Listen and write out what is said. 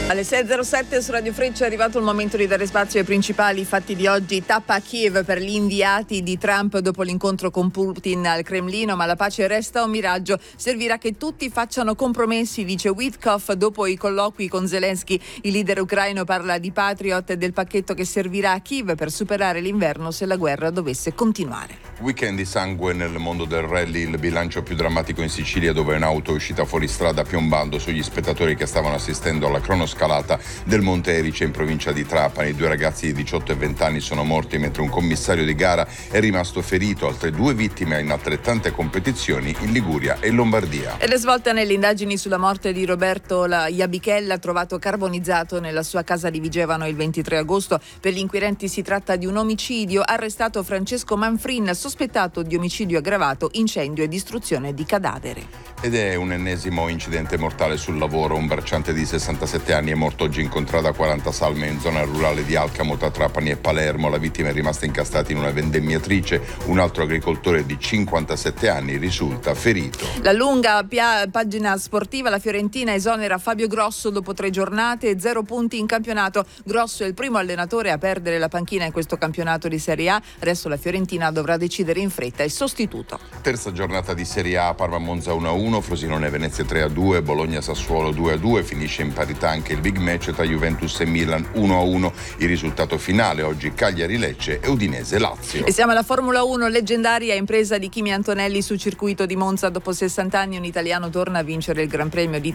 Alle 6.07 su Radio Freccia è arrivato il momento di dare spazio ai principali fatti di oggi. Tappa a Kiev per gli inviati di Trump dopo l'incontro con Putin al Cremlino, ma la pace resta un miraggio. Servirà che tutti facciano compromessi, dice Witkoff dopo i colloqui con Zelensky. Il leader ucraino parla di Patriot e del pacchetto che servirà a Kiev per superare l'inverno se la guerra dovesse continuare. Weekend di sangue nel mondo del rally, il bilancio più drammatico in Sicilia, dove un'auto è uscita fuori strada piombando sugli spettatori che stavano assistendo alla cronoscalata del Monte Erice in provincia di Trapani. 2 ragazzi di 18 e 20 anni sono morti mentre un commissario di gara è rimasto ferito. Altre 2 vittime in altrettante competizioni in Liguria e in Lombardia. Ed è svolta nelle indagini sulla morte di Roberto Iabichella, trovato carbonizzato nella sua casa di Vigevano il 23 agosto. Per gli inquirenti si tratta di un omicidio. Arrestato Francesco Manfrin, sospettato di omicidio aggravato, incendio e distruzione di cadavere. Ed è un ennesimo incidente mortale sul lavoro. Un bracciante di 67 anni è morto oggi in contrada 40 Salme in zona rurale di Alcamo tra Trapani e Palermo. La vittima è rimasta incastrata in una vendemmiatrice. Un altro agricoltore di 57 anni risulta ferito. La lunga pagina sportiva, la Fiorentina esonera Fabio Grosso dopo 3 giornate e 0 punti in campionato. Grosso è il primo allenatore a perdere la panchina in questo campionato di Serie A. Adesso la Fiorentina dovrà decidere in fretta il sostituto. Terza giornata di Serie A, Parma-Monza 1-1, Frosinone-Venezia 3-2, Bologna-Sassuolo 2-2, finisce in parità anche il big match tra Juventus e Milan 1-1. Il risultato finale oggi Cagliari-Lecce e Udinese-Lazio. E siamo alla Formula 1, leggendaria impresa di Kimi Antonelli sul circuito di Monza. Dopo 60 anni un italiano torna a vincere il Gran Premio di